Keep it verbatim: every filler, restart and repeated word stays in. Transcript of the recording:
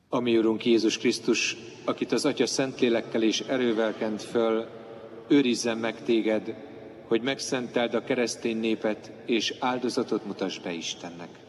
Ami Urunk Jézus Krisztus, akit az Atya Szentlélekkel és erővel kent föl, őrizzen meg téged, hogy megszenteld a keresztény népet, és áldozatot mutass be Istennek.